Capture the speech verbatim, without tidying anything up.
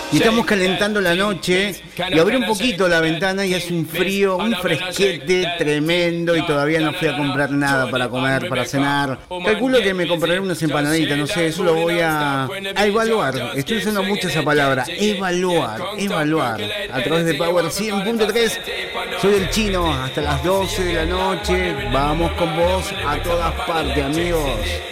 Y estamos calentando la noche y abrí un poquito la ventana y hace un frío, un fresquete tremendo y todavía no fui a comprar nada para comer, para cenar. Calculo que me compraré unas empanaditas, no sé, eso lo voy a, a evaluar. Estoy usando mucho esa palabra, evaluar, evaluar. A través de Power cien punto tres, soy el Chino, hasta las doce de la noche. Vamos con vos a todas partes, amigos.